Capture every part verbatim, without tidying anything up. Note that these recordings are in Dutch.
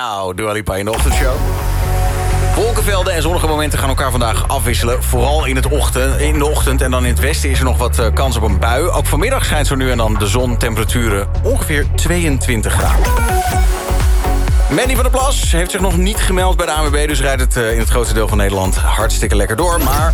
Nou, Dua Lipa in de ochtendshow. Wolkenvelden en zonnige momenten gaan elkaar vandaag afwisselen. Vooral in, het ochtend, in de ochtend en dan in het westen is er nog wat uh, kans op een bui. Ook vanmiddag schijnt zo nu en dan de zon. Temperaturen ongeveer tweeëntwintig graden. Mandy van der Plas heeft zich nog niet gemeld bij de A N W B... dus rijdt het uh, in het grootste deel van Nederland hartstikke lekker door. Maar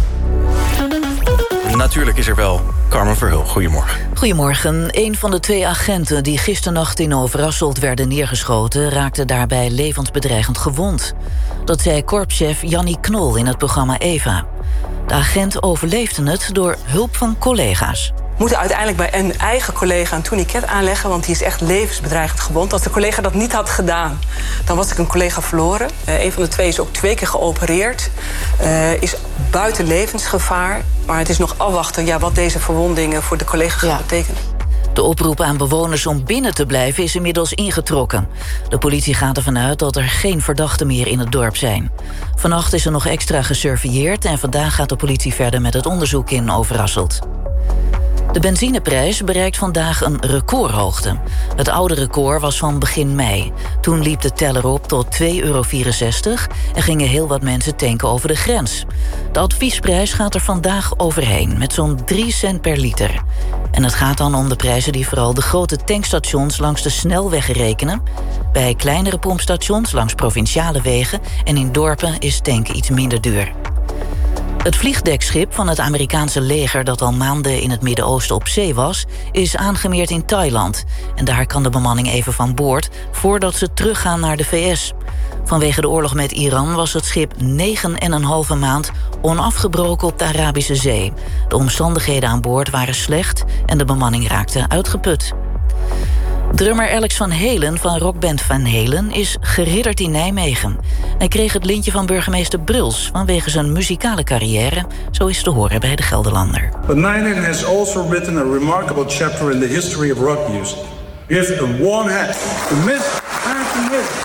natuurlijk is er wel Carmen Verheul. Goedemorgen. Goedemorgen. Een van de twee agenten die gisternacht in Overasselt werden neergeschoten... raakte daarbij levensbedreigend gewond. Dat zei korpschef Jannie Knol in het programma Eva. De agent overleefde het door hulp van collega's. We moeten uiteindelijk bij een eigen collega een tourniquet aanleggen... want die is echt levensbedreigend gewond. Als de collega dat niet had gedaan, dan was ik een collega verloren. Uh, een van de twee is ook twee keer geopereerd. Uh, is buiten levensgevaar. Maar het is nog afwachten ja, wat deze verwondingen voor de collega's gaan ja. betekenen. De oproep aan bewoners om binnen te blijven is inmiddels ingetrokken. De politie gaat ervan uit dat er geen verdachten meer in het dorp zijn. Vannacht is er nog extra gesurveilleerd... en vandaag gaat de politie verder met het onderzoek in Overasselt. De benzineprijs bereikt vandaag een recordhoogte. Het oude record was van begin mei. Toen liep de teller op tot twee euro vierenzestig... en gingen heel wat mensen tanken over de grens. De adviesprijs gaat er vandaag overheen, met zo'n drie cent per liter. En het gaat dan om de prijzen die vooral de grote tankstations langs de snelweg rekenen. Bij kleinere pompstations langs provinciale wegen... en in dorpen is tanken iets minder duur. Het vliegdekschip van het Amerikaanse leger dat al maanden in het Midden-Oosten op zee was, is aangemeerd in Thailand. En daar kan de bemanning even van boord voordat ze teruggaan naar de V S. Vanwege de oorlog met Iran was het schip negen en een halve maand onafgebroken op de Arabische Zee. De omstandigheden aan boord waren slecht en de bemanning raakte uitgeput. Drummer Alex van Helen van rockband Van Halen is geridderd in Nijmegen. Hij kreeg het lintje van burgemeester Bruls vanwege zijn muzikale carrière. Zo is te horen bij de Gelderlander. But Nijmegen has also written a remarkable chapter in the history of rock music. Give a warm hand to Miss Van Halen.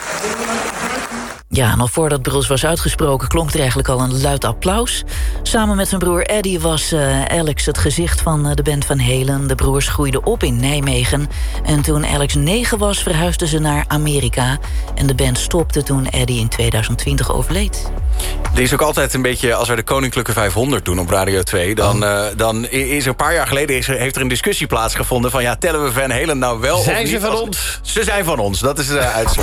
Ja, nog voordat Bruls was uitgesproken klonk er eigenlijk al een luid applaus. Samen met zijn broer Eddie was uh, Alex het gezicht van uh, de band Van Halen. De broers groeiden op in Nijmegen. En toen Alex negen was, verhuisden ze naar Amerika. En de band stopte toen Eddie in tweeduizend twintig overleed. Er is ook altijd een beetje, als wij de Koninklijke vijfhonderd doen op Radio twee... dan, oh. uh, dan is er een paar jaar geleden is er, heeft er een discussie plaatsgevonden... van ja, tellen we Van Halen nou wel zijn of niet? Zijn ze van als, ons? Ze zijn van ons, dat is de uitslag.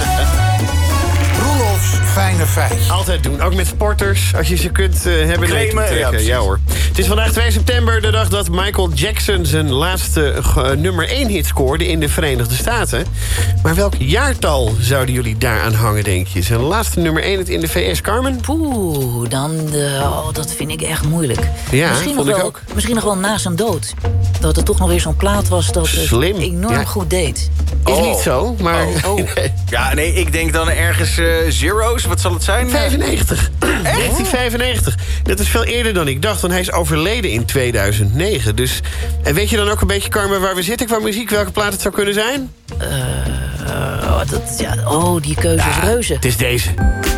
Fijne feitjes. Altijd doen, ook met sporters. Als je ze kunt uh, hebben. Claimen, ja, ja hoor. Het is vandaag twee september, de dag dat Michael Jackson... zijn laatste uh, nummer één hit scoorde in de Verenigde Staten. Maar welk jaartal zouden jullie daaraan hangen, denk je? Zijn laatste nummer één hit in de V S, Carmen? Poeh, dan, uh, oh, dat vind ik echt moeilijk. Ja, misschien vond nog ik wel, ook. Misschien nog wel na zijn dood. Dat het toch nog weer zo'n plaat was dat het Slim. enorm Ja. goed deed. Is Oh. niet zo, maar... Oh. Oh. Ja, nee, ik denk dan ergens uh, Zero's. Wat zal het zijn? vijfennegentig. negentien vijfennegentig. Dat is veel eerder dan ik dacht, want hij is overleden in tweeduizend negen. Dus, en weet je dan ook een beetje, Carmen, waar we zitten qua muziek? Welke plaat het zou kunnen zijn? Uh, uh, dat, ja, oh, die keuze is Ja, reuze. het is deze.